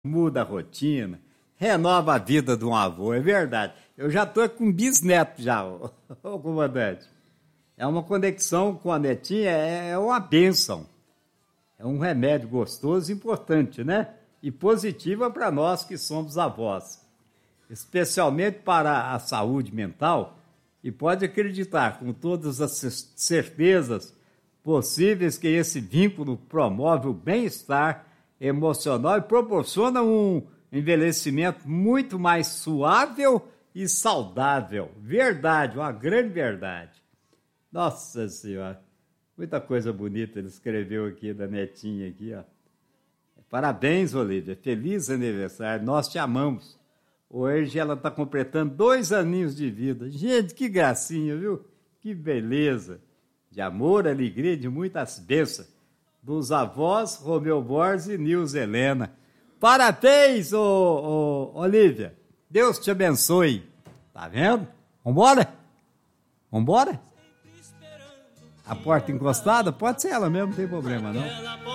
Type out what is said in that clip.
muda a rotina, renova a vida de um avô, é verdade. Eu já estou com bisneto já, ô comandante. É uma conexão com a netinha, é uma bênção. É um remédio gostoso e importante, né? E positiva para nós que somos avós. Especialmente para a saúde mental. E pode acreditar, com todas as certezas possíveis, que esse vínculo promove o bem-estar emocional e proporciona um envelhecimento muito mais suave e saudável. Verdade, uma grande verdade. Nossa Senhora, muita coisa bonita ele escreveu aqui da netinha aqui, ó. Parabéns, Olívia, feliz aniversário, nós te amamos. Hoje ela está completando 2 aninhos de vida. Gente, que gracinha, viu? Que beleza. De amor, alegria, de muitas bênçãos. Dos avós Romeu Borges e Nilza Helena. Parabéns, Olívia. Deus te abençoe. Tá vendo? Vambora? Vambora? A porta encostada? Pode ser ela mesmo, não tem problema, não.